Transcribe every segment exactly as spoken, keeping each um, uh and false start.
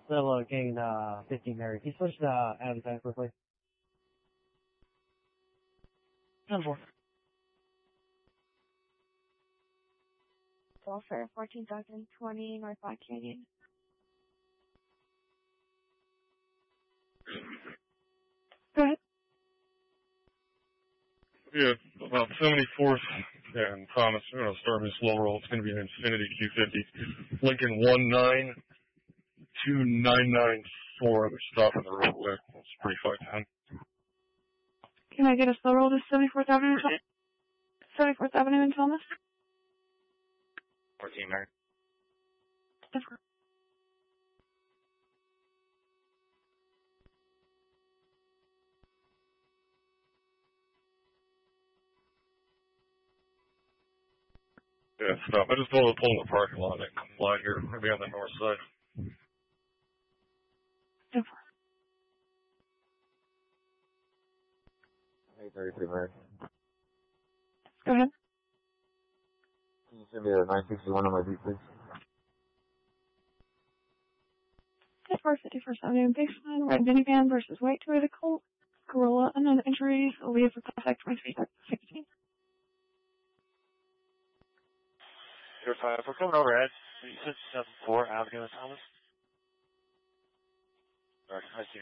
Still uh, gain uh, fifteen Mary. Can you switch to uh, Adam time quickly? ten four. Welfare, fourteen thousand twenty North Black Canyon. Go ahead. Yeah, about seventy-fourth and Thomas, we're going to start this slow roll. It's going to be an Infinity Q fifty. Lincoln one nine two nine nine four. They're stopping the road there. It's pretty five ten. Can I get a slow roll to seventy-fourth Avenue? seventy-fourth Avenue in Thomas? fourteen Mary. That's correct. Yeah, stop. I just told her to pull in the parking lot and come fly here. Maybe on the north side. ten four. eight thirty-three Mary. Go ahead. Can you send me a nine sixty-one on my beat, please? four fifty-first Avenue Baseline, red minivan versus white Toyota Colt, Corolla, unknown injuries, leave for contact twenty-three sixteen. Zero five, we're coming overhead. six seven four Avenue in Thomas. Alright, I see.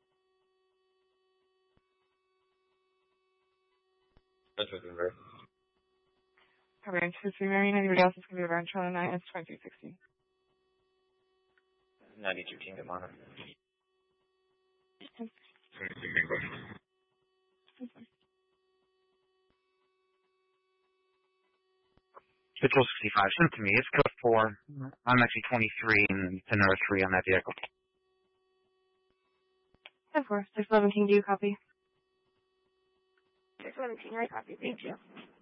That's within Mary. Covering two three Marion, anybody else is going to be around Charlie nine, it's twenty-three sixteen. ninety-two Kingdom Honor. Control sixty-five, send it to me. It's code four. I'm actually twenty-three and it's another three on that vehicle. Of course. six eleven King, do you copy? six eleven King, I copy. Thank you.